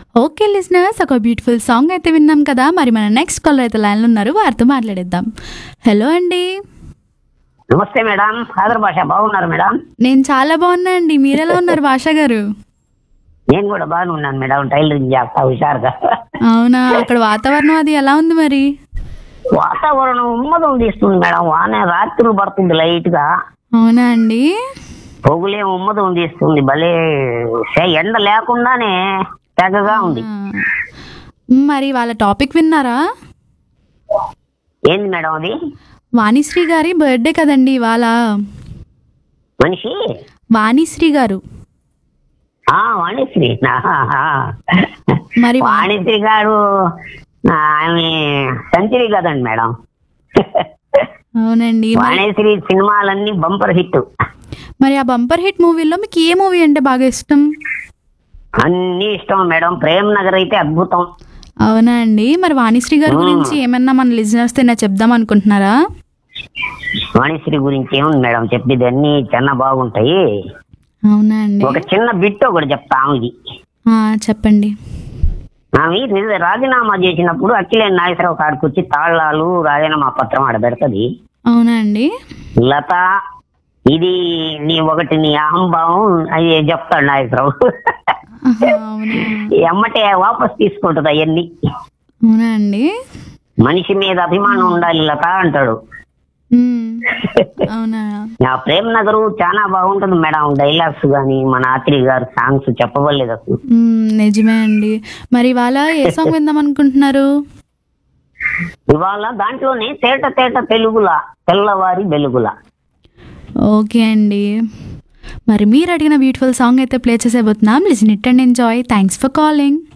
Okay listeners, ఒక beautiful song అయితే విన్నాం కదా. మరి మన నెక్స్ట్ కాలర్ అయితే లైన్లో ఉన్నారు, వారితో మాట్లాడేద్దాం. హలో అండి. నమస్తే మేడం. ఆదర్ భాష బాగున్నారు మేడం? నేను చాలా బాగున్నా అండి, మీరెలా ఉన్నారు భాష గారు? నేను కూడా బాగానే ఉన్నాను మేడం. టైలరింగ్ చేస్తా హుషారుగా. అవునా, అక్కడ వాతావరణం అది ఎలా ఉంది మరి? వాతావరణం ఉమ్మదం తీస్తుంది మేడం. వాన రాత్రులు పడుతుంది లైట్ గా. అవునా అండి. పొగులే ఉమ్మదం తీస్తుంది భలే. ఎండ లేకుండానే తెగగా ఉంది. మరి వాళ్ళ టాపిక్ విన్నారా? ఏంది మేడం అది? వాణిశ్రీ గారి బర్త్డే కదండి ఇవాళ. మనిషి వాణిశ్రీ గారు. వాణిశ్రీ. మరి వాణిశ్రీ గారు ఆమె సెంచరీ కదండి మేడం. అవునండి. వాణిశ్రీ సినిమాలన్నీ బంపర్ హిట్. మరి ఆ బంపర్ హిట్ మూవీలో మీకు ఏ మూవీ అంటే బాగా ఇష్టం? అన్ని ఇష్టం మేడం. ప్రేమ్ నగర్ అయితే అద్భుతం. అవునా అండి. మరి వాణిశ్రీ గారి గురించి ఏమన్నా మన లిజనర్స్ తో చెప్దాం అనుకుంటున్నారా? వాణిశ్రీ గురించి ఏముంది మేడం, చెప్పేది అన్ని చాలా బాగుంటాయి. అవునా అండి. ఒక చిన్న బిట్ ఒకటి చెప్తా. ఆమెది చెప్పండి. ఆమె రాజీనామా చేసినప్పుడు అక్కిలేని నాగేశ్వరరావు కాడికి వచ్చి తాళాలు రాజీనామా పత్రం ఆడ పెడతది. అవునా అండి. లత, ఇది నీ అహంభావం అది చెప్తాడు నాగేశ్వరరావు. ఎమ్మటే వాపస్ తీసుకుంటది అవన్నీ. అవునా అండి. మనిషి మీద అభిమానం ఉండాలి లత అంటాడు. అవునా. ప్రేమ్ నగరు చాలా బాగుంటుంది మేడం. డైలాగ్స్ గానీ మన ఆత్రి గారు సాంగ్స్ చెప్పవలేదు అసలు. నిజమే అండి. మరి ఇవాళ ఏ సాంగ్ విందాం అనుకుంటున్నారు? ఇవాళ దాంట్లోనే తేట తేట తెలుగులా తెల్లవారి వెలుగులా. ఓకే అండి. మరి మీరు అడిగిన బ్యూటిఫుల్ సాంగ్ అయితే play చేసేబోతున్నాం. Listen it and enjoy. Thanks for calling.